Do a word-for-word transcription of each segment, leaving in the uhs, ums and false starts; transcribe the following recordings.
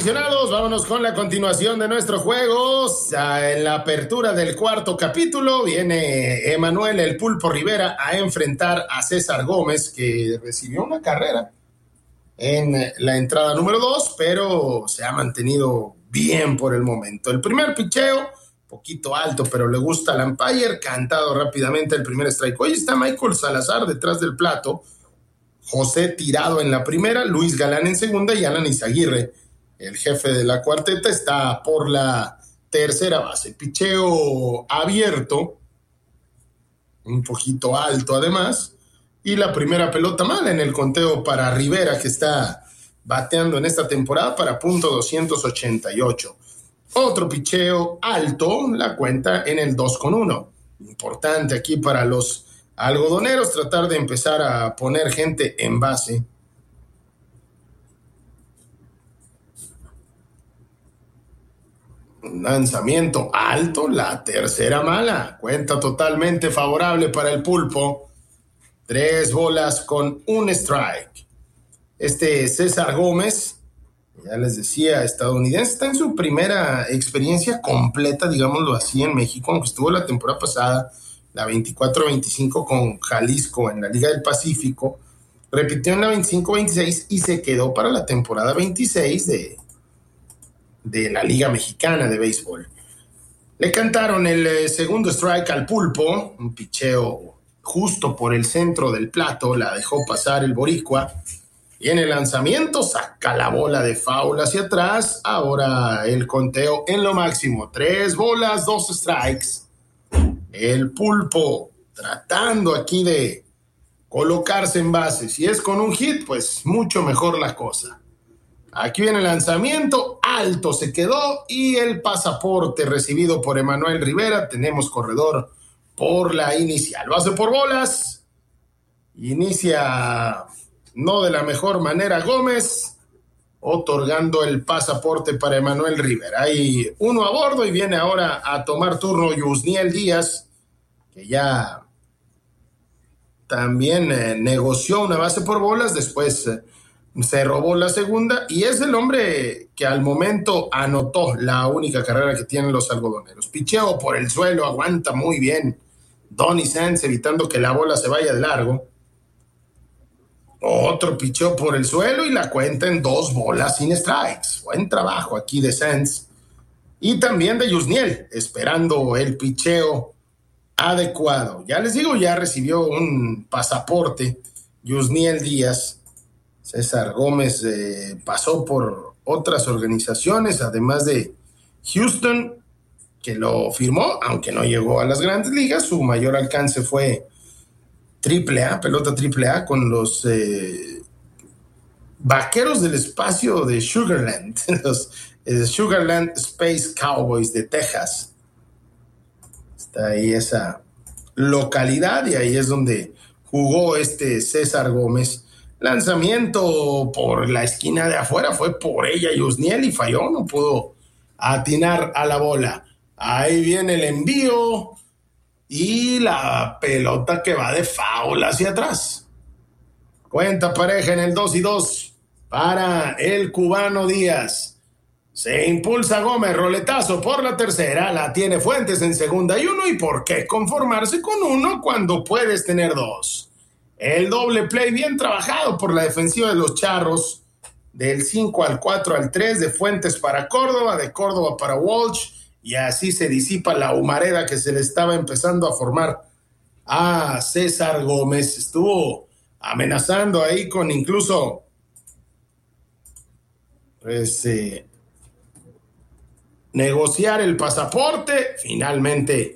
aficionados, vámonos con la continuación de nuestro juego. En la apertura del cuarto capítulo viene Emanuel El Pulpo Rivera a enfrentar a César Gómez, que recibió una carrera en la entrada número dos, pero se ha mantenido bien por el momento. El primer picheo, poquito alto, pero le gusta al umpire, cantado rápidamente el primer strike. Hoy está Michael Salazar detrás del plato, José Tirado en la primera, Luis Galán en segunda y Alan Izaguirre, el jefe de la cuarteta, está por la tercera base. Picheo abierto, un poquito alto además, y la primera pelota mala en el conteo para Rivera, que está bateando en esta temporada para punto doscientos ochenta y ocho. Otro picheo alto, la cuenta en el dos con uno. Importante aquí para los algodoneros tratar de empezar a poner gente en base. Un lanzamiento alto, la tercera mala. Cuenta totalmente favorable para el Pulpo. Tres bolas con un strike. Este César Gómez, ya les decía, estadounidense, está en su primera experiencia completa, digámoslo así, en México, aunque estuvo la temporada pasada, la veinticuatro veinticinco con Jalisco en la Liga del Pacífico, repitió en la veinticinco veintiséis y se quedó para la temporada veintiséis de, de la Liga Mexicana de Béisbol. Le cantaron el eh, segundo strike al Pulpo, un picheo justo por el centro del plato, la dejó pasar el boricua, y en el lanzamiento saca la bola de foul hacia atrás. Ahora el conteo en lo máximo, tres bolas, dos strikes. El Pulpo tratando aquí de colocarse en base. Si es con un hit, pues mucho mejor la cosa. Aquí viene el lanzamiento, alto se quedó, y el pasaporte recibido por Emanuel Rivera. Tenemos corredor por la inicial. Base por bolas. Inicia no de la mejor manera Gómez, otorgando el pasaporte para Emanuel Rivera. Hay uno a bordo y viene ahora a tomar turno Yusniel Díaz, que ya también eh, negoció una base por bolas, después eh, se robó la segunda, y es el hombre que al momento anotó la única carrera que tienen los algodoneros. Picheo por el suelo, aguanta muy bien Donny Sands, evitando que la bola se vaya de largo. Otro picheo por el suelo y la cuenta en dos bolas sin strikes. Buen trabajo aquí de Sands y también de Yusniel, esperando el picheo adecuado. Ya les digo, ya recibió un pasaporte Yusniel Díaz. César Gómez eh, pasó por otras organizaciones, además de Houston, que lo firmó, aunque no llegó a las grandes ligas. Su mayor alcance fue triple A, pelota triple A con los eh, Vaqueros del Espacio de Sugarland, los eh, Sugarland Space Cowboys de Texas. Está ahí esa localidad y ahí es donde jugó este César Gómez. Lanzamiento por la esquina de afuera, fue por ella Yusniel y falló, no pudo atinar a la bola. Ahí viene el envío y la pelota que va de foul hacia atrás. Cuenta pareja en el dos y dos para el cubano Díaz. Se impulsa Gómez, roletazo por la tercera, la tiene Fuentes en segunda y uno. ¿Y por qué conformarse con uno cuando puedes tener dos? El doble play bien trabajado por la defensiva de los Charros, del cinco al cuatro al tres, de Fuentes para Córdoba, de Córdoba para Walsh, y así se disipa la humareda que se le estaba empezando a formar a César Gómez. Estuvo amenazando ahí con incluso pues, eh, negociar el pasaporte. Finalmente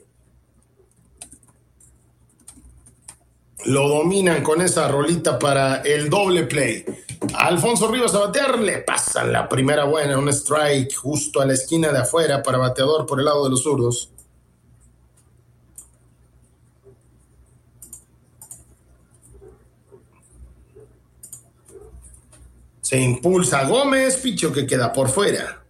lo dominan con esa rolita para el doble play. Alfonso Rivas a batear, le pasan la primera buena, un strike justo a la esquina de afuera para bateador por el lado de los zurdos. Se impulsa Gómez, picho que queda por fuera.